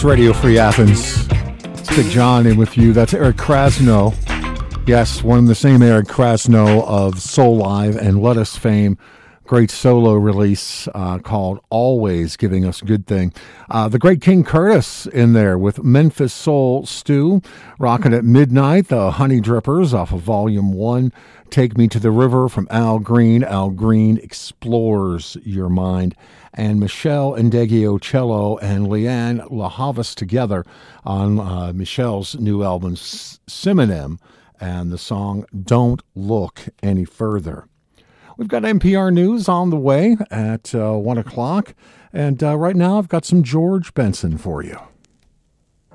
It's Radio Free Athens. It's Big John in with you. That's Eric Krasno. Yes, one of the same Eric Krasno of Soul Live and Lettuce fame. Great solo release called Always, giving us a good thing. The great King Curtis in there with Memphis Soul Stew. Rocking at midnight, the Honey Drippers off of Volume 1. Take Me to the River from Al Green. Al Green explores your mind. And Michelle Ndegeocello and Leanne LaHavas together on Michelle's new album, Simonim, and the song Don't Look Any Further. We've got NPR News on the way at 1 o'clock, and right now I've got some George Benson for you.